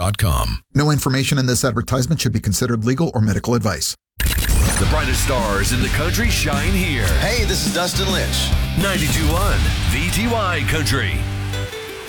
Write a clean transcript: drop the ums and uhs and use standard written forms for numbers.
VTY.com. No information in this advertisement should be considered legal or medical advice. The brightest stars in the country shine here. Hey, this is Dustin Lynch. 92.1 VTY Country.